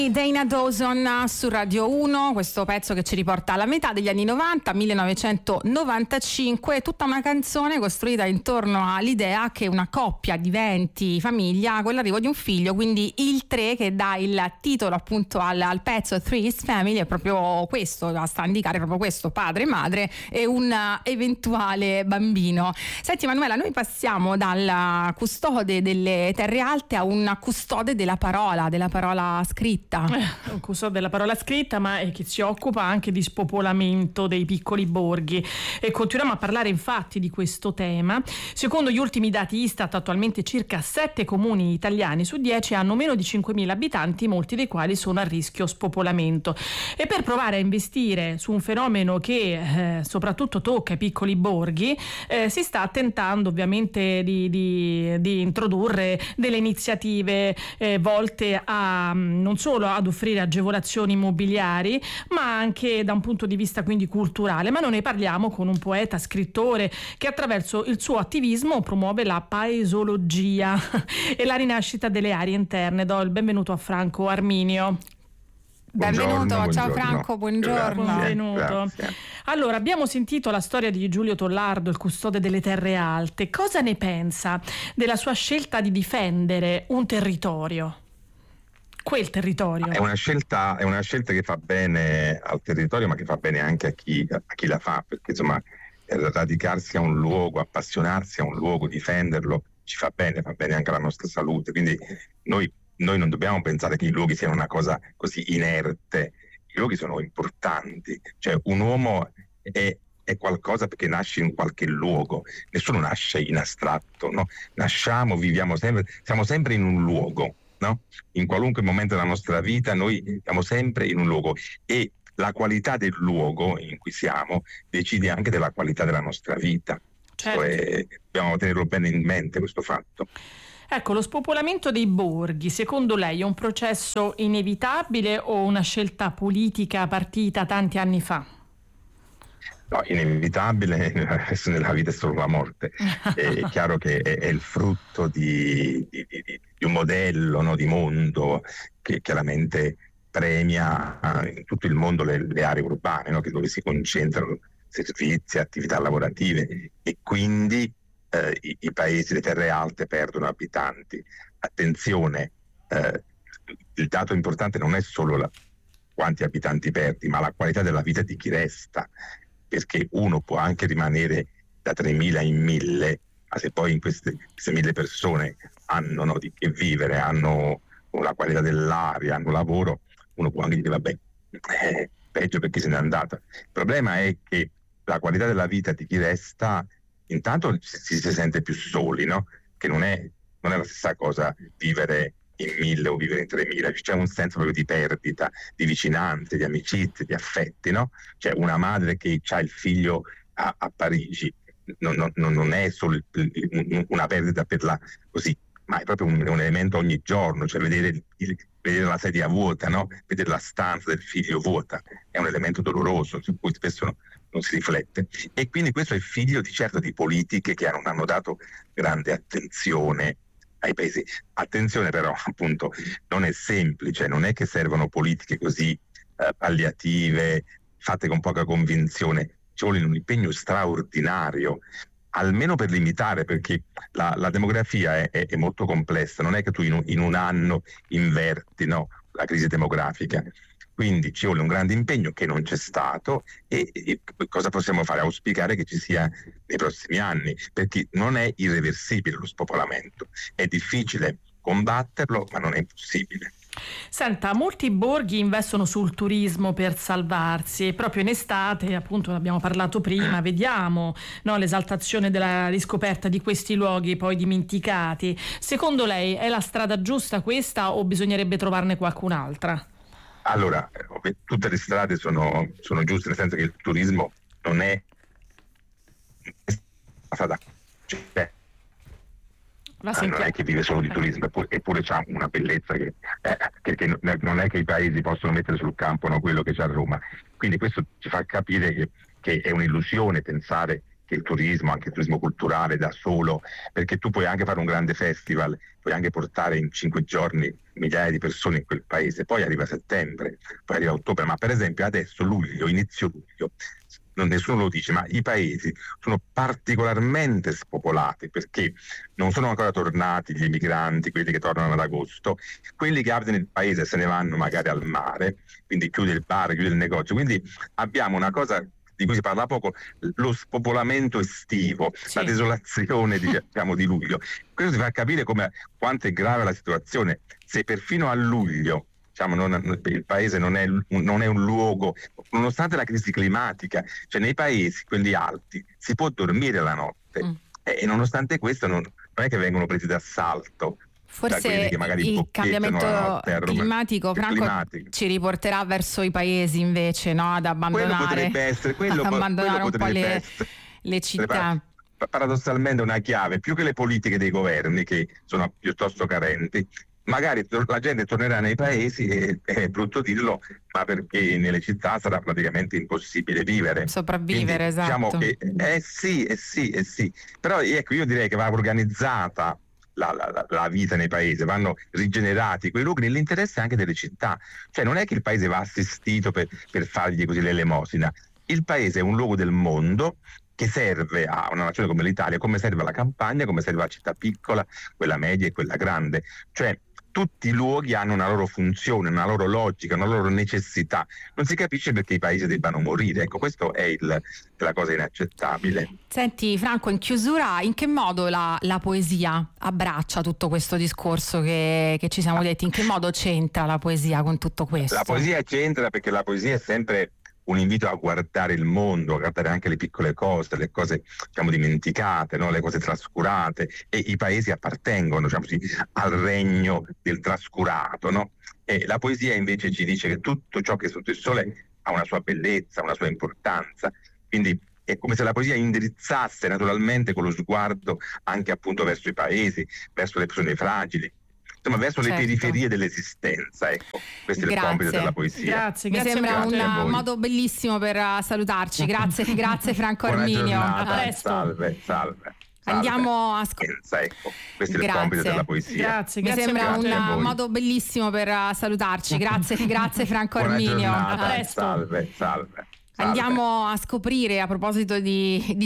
Dana Dawson su Radio 1, questo pezzo che ci riporta alla metà degli anni 90, 1995, tutta una canzone costruita intorno all'idea che una coppia diventi famiglia con l'arrivo di un figlio, quindi il 3 che dà il titolo appunto al pezzo Three is Family è proprio questo, basta indicare proprio questo, padre, madre e un eventuale bambino. Senti Manuela, noi passiamo dal custode delle terre alte a un custode della parola scritta. Un custode della parola scritta, ma che si occupa anche di spopolamento dei piccoli borghi, e continuiamo a parlare infatti di questo tema. Secondo gli ultimi dati Istat, attualmente circa 7 comuni italiani su 10 hanno meno di 5.000 abitanti, molti dei quali sono a rischio spopolamento. E per provare a investire su un fenomeno che soprattutto tocca i piccoli borghi, si sta tentando ovviamente di introdurre delle iniziative volte a non solo ad offrire agevolazioni immobiliari, ma anche da un punto di vista quindi culturale. Ma noi ne parliamo con un poeta, scrittore che attraverso il suo attivismo promuove la paesologia e la rinascita delle aree interne. Do il benvenuto a Franco Arminio. Benvenuto, ciao Franco, buongiorno. Benvenuto. Grazie. Allora, abbiamo sentito la storia di Giulio Tollardo, il custode delle terre alte. Cosa ne pensa della sua scelta di difendere un territorio? Quel territorio. È una scelta che fa bene al territorio, ma che fa bene anche a chi la fa, perché insomma radicarsi a un luogo, appassionarsi a un luogo, difenderlo ci fa bene anche alla nostra salute. Quindi noi non dobbiamo pensare che i luoghi siano una cosa così inerte. I luoghi sono importanti, cioè un uomo è qualcosa perché nasce in qualche luogo, nessuno nasce in astratto, no? Nasciamo, viviamo sempre, siamo sempre in un luogo. No? In qualunque momento della nostra vita noi siamo sempre in un luogo, e la qualità del luogo in cui siamo decide anche della qualità della nostra vita. Certo. Dobbiamo tenerlo bene in mente questo fatto. Ecco, lo spopolamento dei borghi, secondo lei è un processo inevitabile o una scelta politica partita tanti anni fa? No, inevitabile, nella vita è solo la morte. È chiaro che è il frutto di un modello, no, di mondo che chiaramente premia in tutto il mondo le aree urbane, no, dove si concentrano servizi, attività lavorative, e quindi i paesi, le terre alte perdono abitanti. Attenzione, il dato importante non è solo quanti abitanti perdi, ma la qualità della vita di chi resta. Perché uno può anche rimanere da 3.000 in 1.000, ma se poi in queste 1.000 persone hanno di che vivere, hanno la qualità dell'aria, hanno lavoro, uno può anche dire vabbè, peggio perché se n'è andata. Il problema è che la qualità della vita di chi resta, intanto si sente più soli, no? Che non è la stessa cosa vivere in 1.000 o vivere in 3.000, c'è un senso proprio di perdita, di vicinanze, di amicizie, di affetti, no? C'è una madre che ha il figlio a Parigi, non è solo una perdita per così, ma è proprio un elemento ogni giorno, cioè vedere la sedia vuota, no? Vedere la stanza del figlio vuota, è un elemento doloroso su cui spesso non si riflette, e quindi questo è figlio di politiche che non hanno dato grande attenzione ai paesi. Attenzione però, appunto, non è semplice, non è che servono politiche così palliative, fatte con poca convinzione, ci vuole un impegno straordinario, almeno per limitare, perché la demografia è molto complessa, non è che tu in un anno inverti, no, la crisi demografica. Quindi ci vuole un grande impegno che non c'è stato, e cosa possiamo fare? Auspicare che ci sia nei prossimi anni, perché non è irreversibile lo spopolamento, è difficile combatterlo, ma non è impossibile. Senta, molti borghi investono sul turismo per salvarsi, e proprio in estate, appunto, ne abbiamo parlato prima, vediamo, no, l'esaltazione della riscoperta di questi luoghi poi dimenticati. Secondo lei è la strada giusta questa o bisognerebbe trovarne qualcun'altra? Allora, tutte le strade sono giuste, nel senso che il turismo non è una strada, cioè, non è che vive solo di turismo, eppure c'ha una bellezza che non è che i paesi possono mettere sul campo, no, quello che c'è a Roma. Quindi questo ci fa capire che è un'illusione pensare il turismo, anche il turismo culturale da solo, perché tu puoi anche fare un grande festival, puoi anche portare in 5 giorni migliaia di persone in quel paese, poi arriva settembre, poi arriva ottobre, ma per esempio adesso luglio, inizio luglio, nessuno lo dice, ma i paesi sono particolarmente spopolati perché non sono ancora tornati gli emigranti, quelli che tornano ad agosto, quelli che abitano il paese se ne vanno magari al mare, quindi chiude il bar, chiude il negozio, quindi abbiamo una cosa di cui si parla poco, lo spopolamento estivo, sì, la desolazione diciamo di luglio. Questo ti fa capire quanto è grave la situazione. Se perfino a luglio il paese non è un luogo, nonostante la crisi climatica, cioè nei paesi, quelli alti, si può dormire la notte e nonostante questo non è che vengono presi d'assalto. Forse il cambiamento climatico, Franco, ci riporterà verso i paesi invece, no? Ad abbandonare, quello abbandonare un po' le città. Paradossalmente una chiave, più che le politiche dei governi che sono piuttosto carenti, magari la gente tornerà nei paesi e è brutto dirlo, ma perché nelle città sarà praticamente impossibile vivere. Sopravvivere. Quindi, esatto. Diciamo che sì. Però ecco, io direi che va organizzata la vita nei paesi, vanno rigenerati quei luoghi nell'interesse anche delle città. Cioè non è che il paese va assistito per fargli così l'elemosina. Il paese è un luogo del mondo che serve a una nazione come l'Italia, come serve alla campagna, come serve alla città piccola, quella media e quella grande. Cioè tutti i luoghi hanno una loro funzione, una loro logica, una loro necessità. Non si capisce perché i paesi debbano morire. Ecco, questo è la cosa inaccettabile. Senti Franco, in chiusura, in che modo la poesia abbraccia tutto questo discorso che ci siamo detti? In che modo c'entra la poesia con tutto questo? La poesia c'entra perché la poesia è sempre un invito a guardare il mondo, a guardare anche le piccole cose, le cose dimenticate, no? Le cose trascurate, e i paesi appartengono al regno del trascurato, no? E la poesia invece ci dice che tutto ciò che è sotto il sole ha una sua bellezza, una sua importanza, quindi è come se la poesia indirizzasse naturalmente con lo sguardo anche appunto verso i paesi, verso le persone fragili, insomma verso le periferie dell'esistenza. Ecco, questo è il compito della poesia. Grazie, mi sembra un modo bellissimo per salutarci. Grazie Franco Arminio. A presto. Salve. Andiamo a ecco, questo è il compito della poesia. Grazie, mi sembra un modo bellissimo per salutarci. Grazie Franco Arminio. A presto. Salve. Andiamo a scoprire, a proposito di